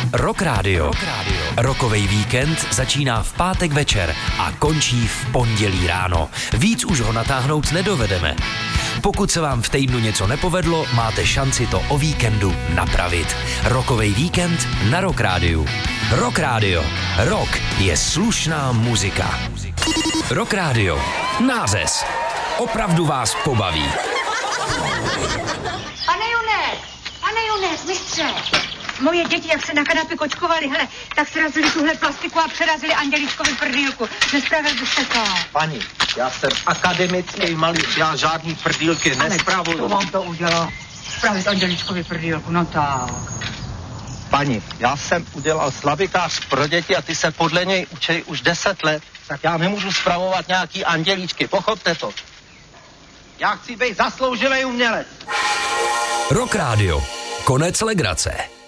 Rock Radio. Rockovej víkend začíná v pátek večer a končí v pondělí ráno. Víc už ho natáhnout nedovedeme. Pokud se vám v týdnu něco nepovedlo, máte šanci to o víkendu napravit. Rockovej víkend na Rock Radio. Rock Radio. Rock je slušná muzika. Rock Radio. Nářez. Opravdu vás pobaví. Pane Junes, mistře. Moje děti, jak se na kanapě kočkovali, hele, tak srazili tuhle plastiku a přerazili Anděličkovi prdýlku. Nespravil byste to. Pani, já jsem akademický malíř, já žádný prdýlky nespravuju. To vám to udělal. Spravit Anděličkovi prdýlku, no tak. Pani, já jsem udělal slavikář pro děti a ty se podle něj učej už 10 let. Tak já nemůžu spravovat nějaký andělíčky, pochopte to. Já chci být zasloužilej umělec. Rock Radio. Konec legrace.